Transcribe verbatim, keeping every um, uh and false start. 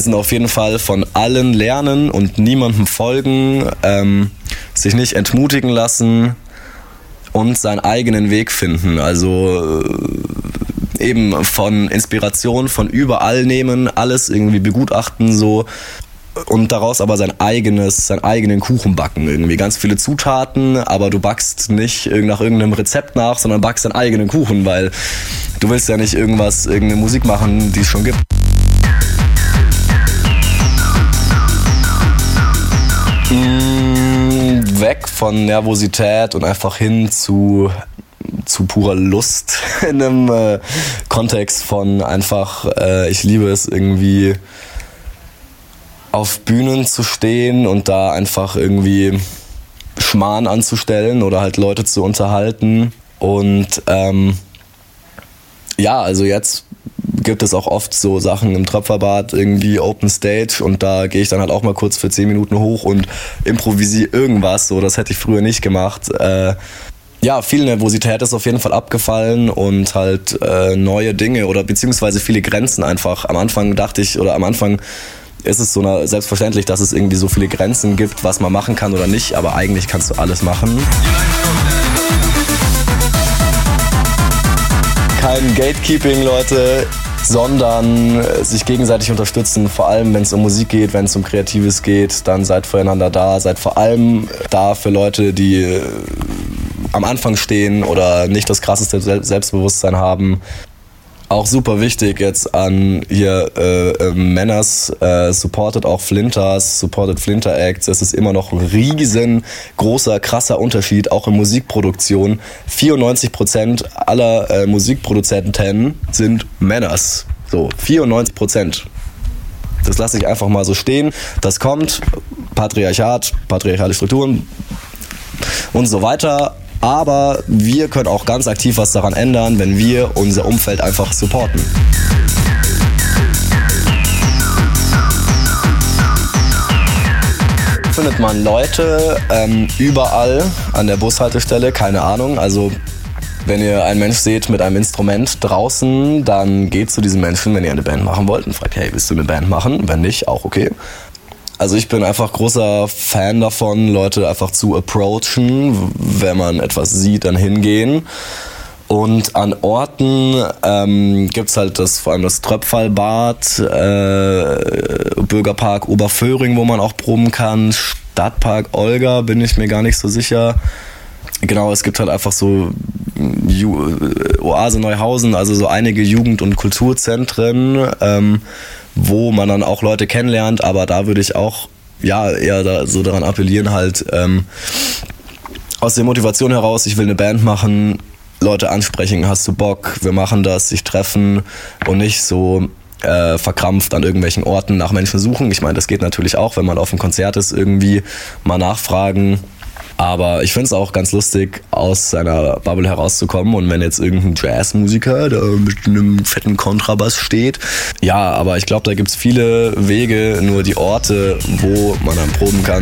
müssen auf jeden Fall von allen lernen und niemandem folgen, ähm, sich nicht entmutigen lassen und seinen eigenen Weg finden. Also äh, eben von Inspiration von überall nehmen, alles irgendwie begutachten so und daraus aber sein eigenes, seinen eigenen Kuchen backen. Irgendwie ganz viele Zutaten, aber du backst nicht nach irgendeinem Rezept nach, sondern backst deinen eigenen Kuchen, weil du willst ja nicht irgendwas, irgendeine Musik machen, die es schon gibt. Weg von Nervosität und einfach hin zu, zu purer Lust in einem äh, Kontext von einfach, äh, ich liebe es irgendwie auf Bühnen zu stehen und da einfach irgendwie Schmarrn anzustellen oder halt Leute zu unterhalten. Und ähm, ja, also jetzt gibt es auch oft so Sachen im Tröpferbad, irgendwie Open Stage und da gehe ich dann halt auch mal kurz für zehn Minuten hoch und improvisiere irgendwas, so, das hätte ich früher nicht gemacht. Äh, ja, viel Nervosität ist auf jeden Fall abgefallen und halt äh, neue Dinge oder beziehungsweise viele Grenzen einfach. Am Anfang dachte ich, oder am Anfang ist es so eine, selbstverständlich, dass es irgendwie so viele Grenzen gibt, was man machen kann oder nicht, aber eigentlich kannst du alles machen. Kein Gatekeeping, Leute, sondern sich gegenseitig unterstützen, vor allem wenn es um Musik geht, wenn es um Kreatives geht, dann seid füreinander da, seid vor allem da für Leute, die am Anfang stehen oder nicht das krasseste Selbstbewusstsein haben. Auch super wichtig jetzt an hier äh, äh, Männers, äh, supportet auch Flinters, supportet Flinter Acts. Es ist immer noch ein riesengroßer, krasser Unterschied, auch in Musikproduktion. vierundneunzig Prozent aller äh, Musikproduzenten sind Männers. So, vierundneunzig Prozent. Das lasse ich einfach mal so stehen. Das kommt, Patriarchat, patriarchale Strukturen und so weiter. Aber wir können auch ganz aktiv was daran ändern, wenn wir unser Umfeld einfach supporten. Findet man Leute ähm, überall an der Bushaltestelle, keine Ahnung. Also wenn ihr einen Mensch seht mit einem Instrument draußen, dann geht zu diesem Menschen, wenn ihr eine Band machen wollt, und fragt, hey, willst du eine Band machen? Wenn nicht, auch okay. Also ich bin einfach großer Fan davon, Leute einfach zu approachen, wenn man etwas sieht, dann hingehen. Und an Orten ähm, gibt's halt das, vor allem das Tröpfalbad, äh, Bürgerpark Oberföhring, wo man auch proben kann, Stadtpark Olga, bin ich mir gar nicht so sicher. Genau, es gibt halt einfach so Ju- Oase Neuhausen, also so einige Jugend- und Kulturzentren, ähm, wo man dann auch Leute kennenlernt, aber da würde ich auch ja eher da, so daran appellieren, halt ähm, aus der Motivation heraus, ich will eine Band machen, Leute ansprechen, hast du Bock, wir machen das, sich treffen und nicht so äh, verkrampft an irgendwelchen Orten nach Menschen suchen. Ich meine, das geht natürlich auch, wenn man auf einem Konzert ist, irgendwie mal nachfragen. Aber ich finde es auch ganz lustig, aus seiner Bubble herauszukommen. Und wenn jetzt irgendein Jazzmusiker da mit einem fetten Kontrabass steht, ja, aber ich glaube, da gibt es viele Wege, nur die Orte, wo man dann proben kann,